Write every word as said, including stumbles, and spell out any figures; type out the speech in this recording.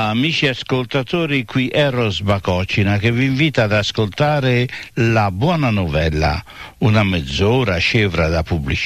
amici ascoltatori, qui Eros Bacocina che vi invita ad ascoltare La Buona Novella, una mezz'ora scevra da pubblicità